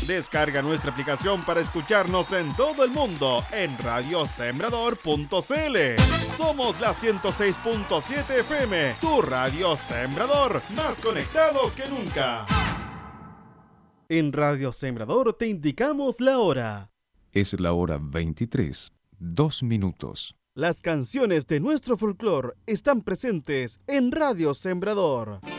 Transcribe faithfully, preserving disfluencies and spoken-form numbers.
Descarga nuestra aplicación para escucharnos en todo el mundo en radio sembrador punto c l. Somos la ciento seis punto siete F M, tu radio Sembrador, más conectados que nunca. En Radio Sembrador te indicamos la hora. Es la hora veintitrés, dos minutos. Las canciones de nuestro folclore están presentes en Radio Sembrador.